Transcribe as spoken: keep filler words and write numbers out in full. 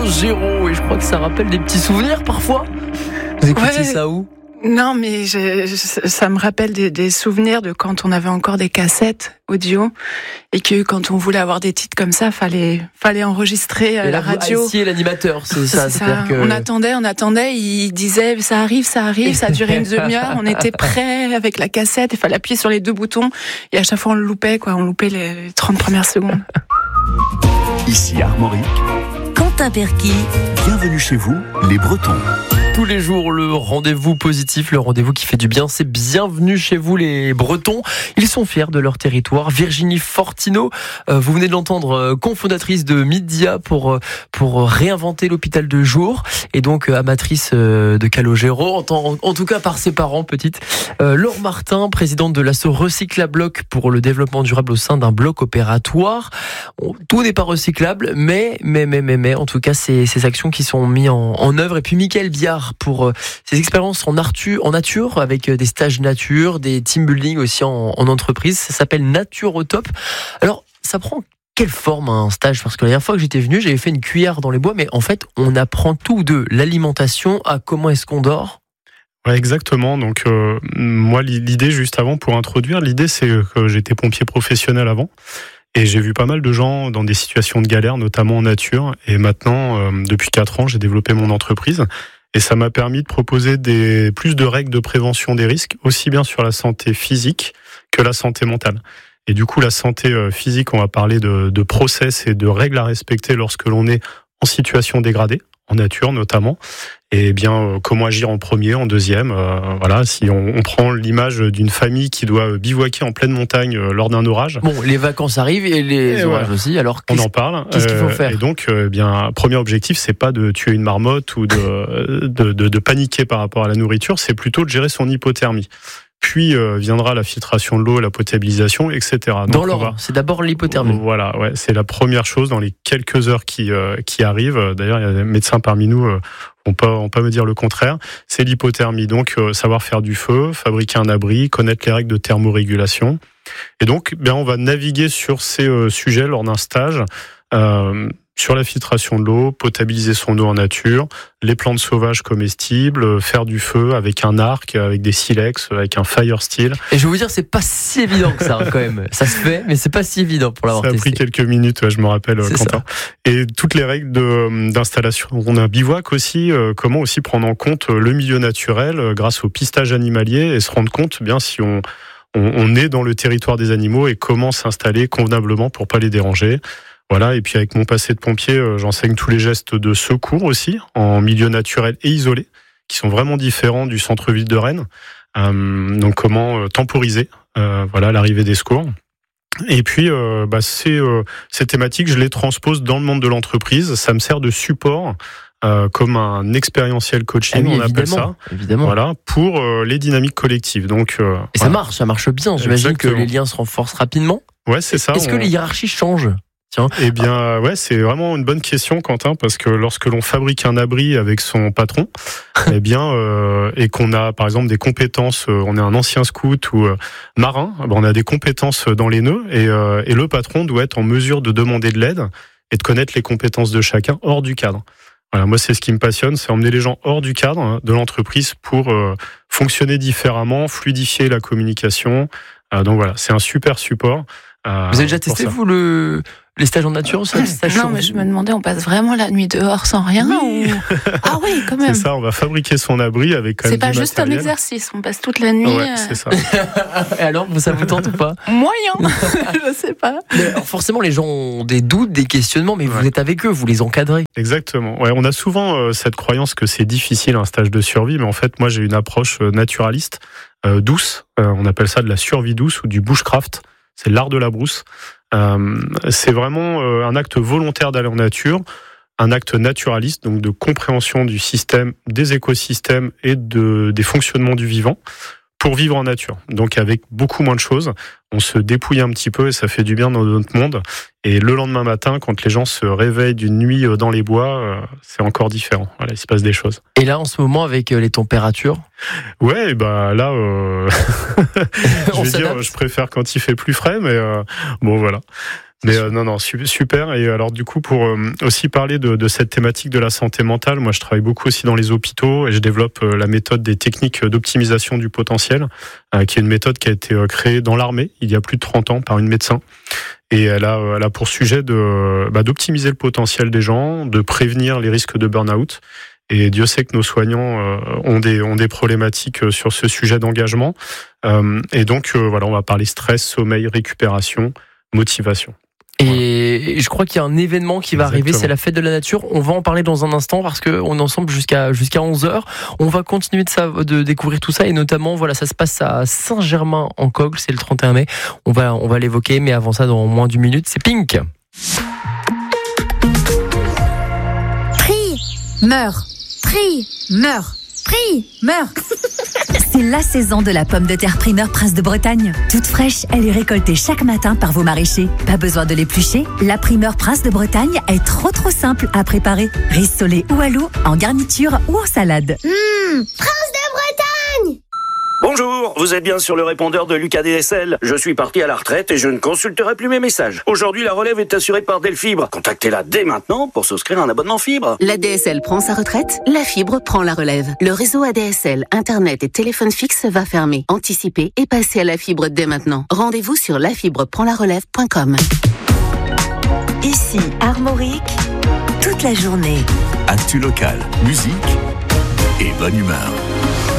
Calogero. Et je crois que ça rappelle des petits souvenirs parfois. Vous écoutiez Ouais. ça où ? Non, mais je, je- ça me rappelle des, des souvenirs de quand on avait encore des cassettes audio et que quand on voulait avoir des titres comme ça, fallait fallait enregistrer euh, Et la là, vous radio. haissiez l'animateur, c'est ça. C'est c'est-à-dire ça. que... On attendait, on attendait. Il disait ça arrive, ça arrive. Ça a duré une demi-heure. On était prêts avec la cassette. Il fallait appuyer sur les deux boutons et à chaque fois on le loupait, quoi. On loupait les trente premières secondes. Ici Armorique, Quentin Perky, bienvenue chez vous, les Bretons. Tous les jours, le rendez-vous positif, le rendez-vous qui fait du bien, c'est bienvenue chez vous les Bretons. Ils sont fiers de leur territoire. Virginie Fortino, euh, vous venez de l'entendre, euh, cofondatrice de Midia pour euh, pour réinventer l'hôpital de jour et donc euh, amatrice euh, de Calogero, en, tant- en tout cas par ses parents petite. Euh, Laure Martin, présidente de l'asso Recyclabloc pour le développement durable au sein d'un bloc opératoire. On- tout n'est pas recyclable, mais mais mais mais mais en tout cas, c'est ces actions qui sont mises en, en œuvre. Et puis Mickaël Biard pour euh, ses expériences en, artu, en nature, avec euh, des stages nature, des team building aussi en, en entreprise. Ça s'appelle Nature au top. Alors, ça prend quelle forme un stage ? Parce que la dernière fois que j'étais venu, j'avais fait une cuillère dans les bois, mais en fait, on apprend tout de l'alimentation à comment est-ce qu'on dort. Ouais, exactement. Donc euh, moi, l'idée juste avant pour introduire, l'idée c'est que j'étais pompier professionnel avant. Et j'ai vu pas mal de gens dans des situations de galère, notamment en nature. Et maintenant, euh, depuis quatre ans, j'ai développé mon entreprise. Et ça m'a permis de proposer des, plus de règles de prévention des risques, aussi bien sur la santé physique que la santé mentale. Et du coup, la santé physique, on va parler de, de process et de règles à respecter lorsque l'on est en situation dégradée, en nature notamment. Et bien, euh, comment agir en premier, en deuxième. Euh, voilà, si on, on prend l'image d'une famille qui doit bivouaquer en pleine montagne euh, lors d'un orage. Bon, les vacances arrivent et les Et orages voilà. aussi. Alors, On qu'est-ce, en parle. qu'est-ce qu'il faut Euh, faire ? Et donc, euh, eh bien, premier objectif, c'est pas de tuer une marmotte ou de, de, de, de paniquer par rapport à la nourriture, c'est plutôt de gérer son hypothermie. Puis euh, viendra la filtration de l'eau, la potabilisation, et cetera. Donc, dans on l'ordre, va- c'est d'abord l'hypothermie. Voilà, ouais, c'est la première chose dans les quelques heures qui euh, qui arrivent. D'ailleurs, il y a des médecins parmi nous, euh, on peut on peut me dire le contraire. C'est l'hypothermie. Donc, euh, savoir faire du feu, fabriquer un abri, connaître les règles de thermorégulation. Et donc, bien, on va naviguer sur ces euh, sujets lors d'un stage. Euh, sur la filtration de l'eau, potabiliser son eau en nature, les plantes sauvages comestibles, faire du feu avec un arc, avec des silex, avec un fire steel. Et je vais vous dire, c'est pas si évident que ça, hein, quand même. Ça se fait, mais c'est pas si évident pour l'avoir Ça a testé. pris quelques minutes, ouais, je me rappelle, C'est Quentin. Et toutes les règles de, d'installation. On a un bivouac aussi, euh, comment aussi prendre en compte le milieu naturel euh, grâce au pistage animalier et se rendre compte bien si on, on, on est dans le territoire des animaux et comment s'installer convenablement pour pas les déranger. Voilà, et puis avec mon passé de pompier, euh, j'enseigne tous les gestes de secours aussi, en milieu naturel et isolé, qui sont vraiment différents du centre-ville de Rennes. Euh, donc comment euh, temporiser euh, voilà, l'arrivée des secours. Et puis, euh, bah, ces, euh, ces thématiques, je les transpose dans le monde de l'entreprise. Ça me sert de support, euh, comme un expérientiel coaching, Ah oui, on appelle ça. évidemment, évidemment. Voilà, pour euh, les dynamiques collectives. Donc, euh, Et ça voilà. marche, ça marche bien. J'imagine Exactement. que les liens se renforcent rapidement. Ouais, c'est ça. Est-ce que on- les hiérarchies changent ? Tiens. Eh bien, ouais, c'est vraiment une bonne question, Quentin, parce que lorsque l'on fabrique un abri avec son patron, eh bien, euh, et qu'on a, par exemple, des compétences, euh, on est un ancien scout ou euh, marin, ben, on a des compétences dans les nœuds, et, euh, et le patron doit être en mesure de demander de l'aide et de connaître les compétences de chacun hors du cadre. Voilà, moi, c'est ce qui me passionne, c'est emmener les gens hors du cadre hein, de l'entreprise pour euh, fonctionner différemment, fluidifier la communication. Euh, donc voilà, c'est un super support. Euh, Vous avez déjà pour testé, ça. vous, le... les stages en nature ça, les stages Non, sur- mais je me demandais, on passe vraiment la nuit dehors sans rien ou... Ah oui, quand même. C'est ça, on va fabriquer son abri avec quand C'est même pas du juste un matériel. exercice, on passe toute la nuit. Ouais, euh, c'est ça. Et alors, ça vous tente ou pas ? Moyen, je sais pas. Mais alors, forcément, les gens ont des doutes, des questionnements, mais vous Ouais. êtes avec eux, vous les encadrez. Exactement. Ouais, on a souvent euh, cette croyance que c'est difficile un stage de survie, mais en fait, moi, j'ai une approche euh, naturaliste, euh, douce. Euh, on appelle ça de la survie douce ou du bushcraft. C'est l'art de la brousse. Euh, c'est vraiment euh, un acte volontaire d'aller en nature, un acte naturaliste, donc de compréhension du système, des écosystèmes et de, des fonctionnements du vivant, pour vivre en nature. Donc avec beaucoup moins de choses, on se dépouille un petit peu et ça fait du bien dans notre monde. Et le lendemain matin, quand les gens se réveillent d'une nuit dans les bois, euh, c'est encore différent. Voilà, il se passe des choses. Et là, en ce moment, avec euh, les températures, Ouais, et bah là, euh... je On vais s'adapte. dire, je préfère quand il fait plus frais, mais euh, bon voilà. Mais euh, non, non, super. Et alors du coup, pour euh, aussi parler de, de cette thématique de la santé mentale, moi je travaille beaucoup aussi dans les hôpitaux et je développe euh, la méthode des techniques d'optimisation du potentiel, euh, qui est une méthode qui a été euh, créée dans l'armée il y a plus de trente ans par une médecin. Et elle a, elle a pour sujet de, bah, d'optimiser le potentiel des gens, de prévenir les risques de burn-out. Et Dieu sait que nos soignants euh, ont des ont des problématiques euh, sur ce sujet d'engagement. Euh, et donc euh, voilà, on va parler stress, sommeil, récupération, motivation. Et je crois qu'il y a un événement qui va Exactement. arriver, c'est la fête de la nature. On va en parler dans un instant parce que on est ensemble jusqu'à jusqu'à onze heures. On va continuer de, ça, de découvrir tout ça et notamment voilà, ça se passe à Saint-Germain-en-Cogle, c'est le trente et un mai. On va on va l'évoquer, mais avant ça, dans moins d'une minute, c'est Pink. Prie, meurt, prie, meurt, prie, meurt. C'est la saison de la pomme de terre primeur Prince de Bretagne. Toute fraîche, elle est récoltée chaque matin par vos maraîchers. Pas besoin de l'éplucher, la primeur Prince de Bretagne est trop trop simple à préparer. Rissolée ou à l'eau, en garniture ou en salade. Mmh, Prince de Bretagne! Bonjour, vous êtes bien sur le répondeur de Lucas D S L. Je suis parti à la retraite et je ne consulterai plus mes messages. Aujourd'hui, la relève est assurée par Delfibre. Contactez-la dès maintenant pour souscrire un abonnement fibre. La D S L prend sa retraite, la fibre prend la relève. Le réseau A D S L, Internet et téléphone fixe va fermer. Anticipez et passez à la fibre dès maintenant. Rendez-vous sur la fibre prend la relève point com. Ici, Armorique, toute la journée. Actu locale, musique et bonne humeur.